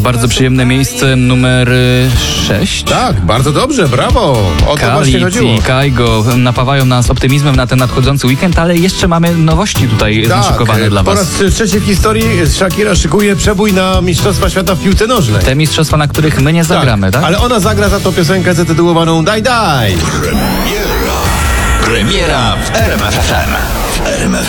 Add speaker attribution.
Speaker 1: Bardzo przyjemne miejsce numer 6.
Speaker 2: Tak, bardzo dobrze, brawo. O to właśnie
Speaker 1: Khalid
Speaker 2: chodziło.
Speaker 1: i Kaigo napawają nas optymizmem na ten nadchodzący weekend, ale jeszcze mamy nowości tutaj zaszykowane dla
Speaker 2: po
Speaker 1: was.
Speaker 2: raz trzeci w historii Shakira szykuje przebój na Mistrzostwa Świata w piłce nożnej.
Speaker 1: Te mistrzostwa, na których my nie zagramy, tak?
Speaker 2: Ale ona zagra za to piosenkę zatytułowaną Daj Daj.
Speaker 3: Premiera w RMF FM.